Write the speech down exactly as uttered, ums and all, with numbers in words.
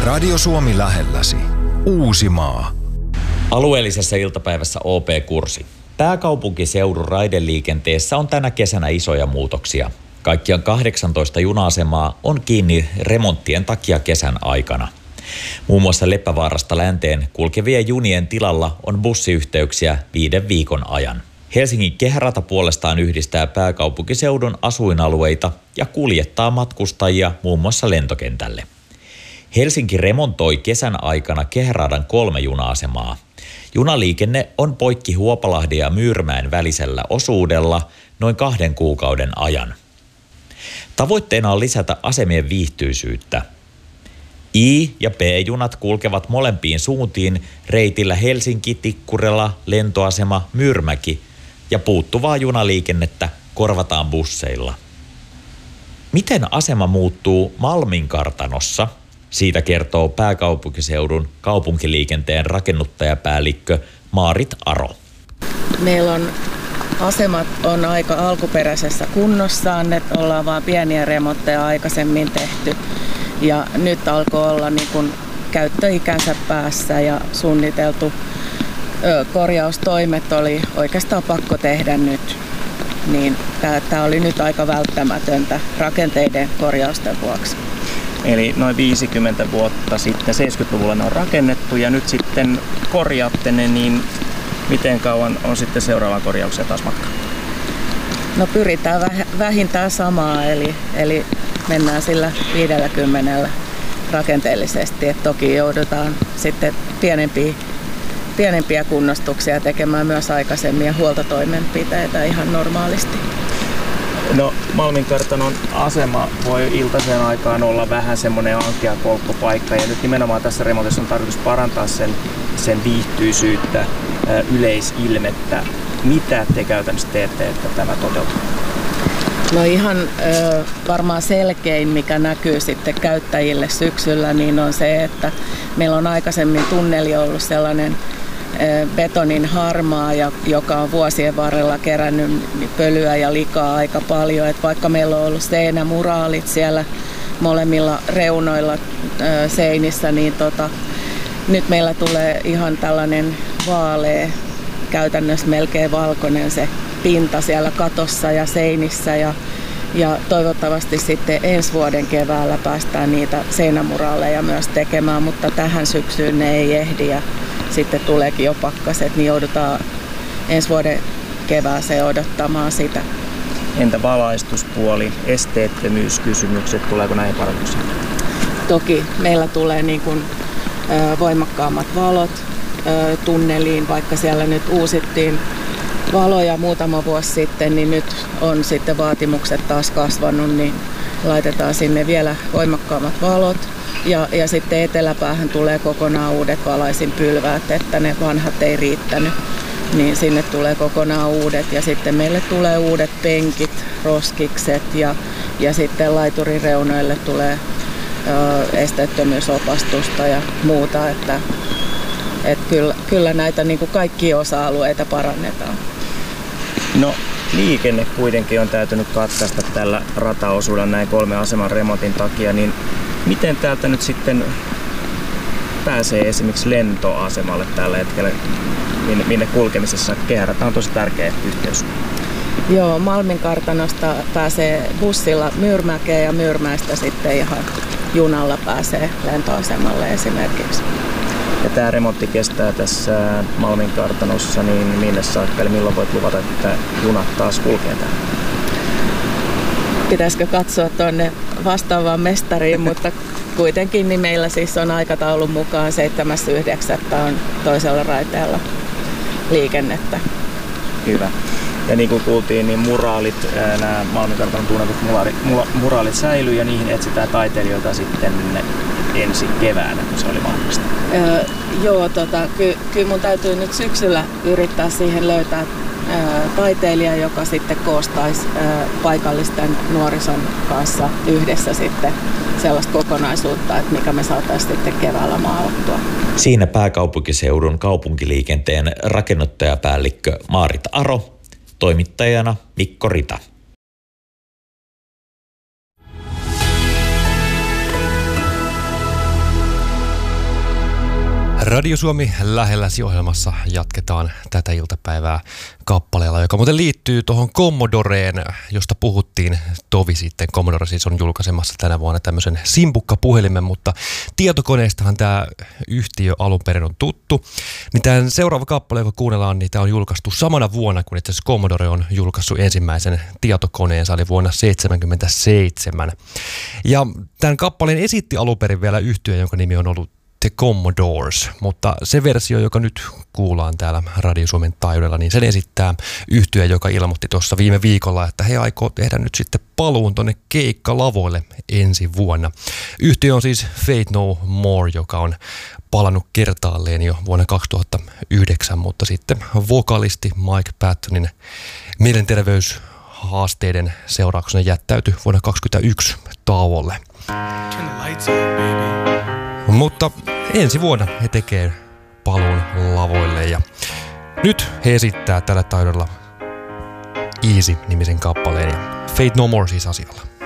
Radio Suomi lähelläsi. Uusimaa. Alueellisessa iltapäivässä O P-kurssi. Pääkaupunkiseudun raideliikenteessä on tänä kesänä isoja muutoksia. Kaikkiaan kahdeksantoista juna-asemaa on kiinni remonttien takia kesän aikana. Muun muassa Leppävaarasta länteen kulkevien junien tilalla on bussiyhteyksiä viiden viikon ajan. Helsingin kehärata puolestaan yhdistää pääkaupunkiseudun asuinalueita ja kuljettaa matkustajia muun muassa lentokentälle. Helsinki remontoi kesän aikana kehäradan kolme juna-asemaa. Junaliikenne on poikki Huopalahden ja Myyrmäen välisellä osuudella noin kahden kuukauden ajan. Tavoitteena on lisätä asemien viihtyisyyttä. I- ja B-junat kulkevat molempiin suuntiin reitillä Helsinki, Tikkurila, lentoasema, Myyrmäki ja puuttuvaa junaliikennettä korvataan busseilla. Miten asema muuttuu Malmin kartanossa? Siitä kertoo pääkaupunkiseudun kaupunkiliikenteen rakennuttajapäällikkö Maarit Aro. Meillä on asemat on aika alkuperäisessä kunnossaan, että ollaan vaan pieniä remontteja aikaisemmin tehty. Ja nyt alkoi olla niin kuin käyttöikänsä päässä ja suunniteltu ö, korjaustoimet oli oikeastaan pakko tehdä nyt. Niin tämä oli nyt aika välttämätöntä rakenteiden korjausten vuoksi. Eli noin viisikymmentä vuotta sitten, seitsemänkymmentäluvulla ne on rakennettu ja nyt sitten korjaatte ne, niin miten kauan on sitten seuraavaan korjaukseen taas matka? No pyritään vähintään samaa, eli, eli mennään sillä viidelläkymmenellä rakenteellisesti. Et toki joudutaan sitten pienempiä, pienempiä kunnostuksia tekemään myös aikaisemmin ja huoltotoimenpiteitä ihan normaalisti. No Malmin kartanon asema voi iltaiseen aikaan olla vähän semmoinen ankea kolkkopaikka ja nyt nimenomaan tässä remontissa on tarkoitus parantaa sen, sen viihtyisyyttä, yleisilmettä. Mitä te käytännössä teette, että tämä toteutuu? No ihan ö, varmaan selkein, mikä näkyy sitten käyttäjille syksyllä, niin on se, että meillä on aikaisemmin tunneli ollut sellainen ö, betonin harmaa, ja, joka on vuosien varrella kerännyt pölyä ja likaa aika paljon. Et vaikka meillä on ollut seinämuraalit siellä molemmilla reunoilla ö, seinissä, niin tota, nyt meillä tulee ihan tällainen vaalea, käytännössä melkein valkoinen se pinta siellä katossa ja seinissä ja, ja toivottavasti sitten ensi vuoden keväällä päästään niitä seinämuraaleja myös tekemään, mutta tähän syksyyn ne ei ehdi ja sitten tuleekin jo pakkaset, niin joudutaan ensi vuoden kevääseen odottamaan sitä. Entä valaistuspuoli, esteettömyyskysymykset, tuleeko näihin parannuksia? Toki meillä tulee niin kuin, ö, voimakkaammat valot ö, tunneliin, vaikka siellä nyt uusittiin valoja muutama vuosi sitten, niin nyt on sitten vaatimukset taas kasvanut, niin laitetaan sinne vielä voimakkaammat valot. Ja, ja sitten eteläpäähän tulee kokonaan uudet valaisinpylväät, että ne vanhat ei riittänyt, niin sinne tulee kokonaan uudet. Ja sitten meille tulee uudet penkit, roskikset ja, ja sitten laiturin reunoille tulee ö, esteettömyysopastusta ja muuta, että et kyllä, kyllä näitä niin kuin kaikkia osa-alueita parannetaan. No liikenne kuitenkin on täytynyt katkaista tällä rataosuudella näin kolme aseman remontin takia, niin miten täältä nyt sitten pääsee esimerkiksi lentoasemalle tällä hetkellä, minne, minne kulkemisessa kehärata on tosi tärkeä yhteys? Joo, Malmin kartanosta pääsee bussilla Myyrmäkeen ja Myyrmäestä sitten ihan junalla pääsee lentoasemalle esimerkiksi. Ja tämä remontti kestää tässä Malmin kartanossa, niin minne saakka, eli milloin voit luvata, että junat taas kulkee täällä? Pitäisikö katsoa tuonne vastaavaan mestariin, mutta kuitenkin niin meillä siis on aikataulun mukaan seitsemäs yhdeksättä on toisella raiteella liikennettä. Hyvä. Ja niin kuin kuultiin, niin muraalit, nämä Malmin kartanon tunnetut muraalit säilyy ja niihin etsitään taiteilijoita sitten ensi keväänä, kun se oli mahdollista. Öö, joo, tota, ky- kyllä mun täytyy nyt syksyllä yrittää siihen löytää ää, taiteilija, joka sitten koostaisi ää, paikallisten nuorison kanssa yhdessä sitten sellaista kokonaisuutta, että mikä me saataisiin sitten keväällä maalattua. Siinä pääkaupunkiseudun kaupunkiliikenteen rakennuttajapäällikkö Maarit Aro, toimittajana Mikko Rita. Radio Suomi lähelläsi -ohjelmassa jatketaan tätä iltapäivää kappaleella, joka muuten liittyy tuohon Commodoreen, josta puhuttiin tovi sitten. Commodore siis on julkaisemassa tänä vuonna tämmöisen simpukkapuhelimen, mutta tietokoneistahan tämä yhtiö alun perin on tuttu. Niin tämän seuraava kappale, joka kuunnellaan, niin tämä on julkaistu samana vuonna, kun itse asiassa Commodore on julkaissut ensimmäisen tietokoneensa, eli vuonna seitsemänkymmentäseitsemän. Ja tämän kappaleen esitti alun perin vielä yhtiö, jonka nimi on ollut The Commodores, mutta se versio, joka nyt kuullaan täällä Radio Suomen taajuudella, niin sen esittää yhtye, joka ilmoitti tuossa viime viikolla, että he aikoo tehdä nyt sitten paluun tonne keikkalavoille ensi vuonna. Yhtye on siis Faith No More, joka on palannut kertaalleen jo vuonna kaksituhattayhdeksän, mutta sitten vokalisti Mike Pattonin mielenterveyshaasteiden seurauksena jättäytyi vuonna kaksituhattakaksikymmentäyksi tauolle. Mutta ensi vuonna he tekee paluun lavoille ja nyt he esittää tällä taidolla Easy-nimisen kappaleen ja Faith No More siis asialla.